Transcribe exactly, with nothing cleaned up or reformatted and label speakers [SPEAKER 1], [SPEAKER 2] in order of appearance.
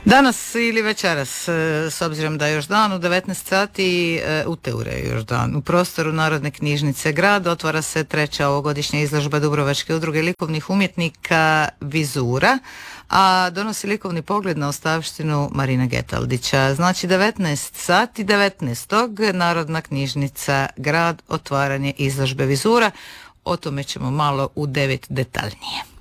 [SPEAKER 1] Danas ili večeras, s obzirom da je još dan, u devetnaest sati u Teure je još dan. U prostoru Narodne knjižnice Grad otvara se treća ovogodišnja izložba Dubrovačke udruge likovnih umjetnika Vizura, a donosi likovni pogled na ostavštinu Marina Getaldića. Znači devetnaest sati, devetnaestog Narodna knjižnica Grad, otvaranje izložbe Vizura. O tome ćemo malo u devet detaljnije.